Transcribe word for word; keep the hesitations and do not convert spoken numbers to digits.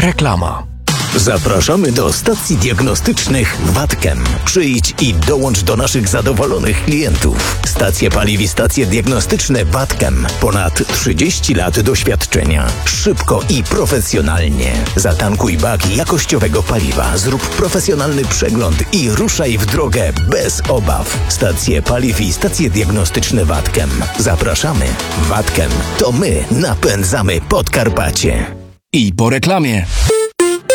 Reklama. Zapraszamy do stacji diagnostycznych Watkem. Przyjdź i dołącz do naszych zadowolonych klientów. Stacje paliw i stacje diagnostyczne Watkem. Ponad trzydzieści lat doświadczenia. Szybko i profesjonalnie. Zatankuj bak jakościowego paliwa, zrób profesjonalny przegląd i ruszaj w drogę bez obaw. Stacje paliw i stacje diagnostyczne Watkem. Zapraszamy. Watkem. To my napędzamy Podkarpacie. I po reklamie.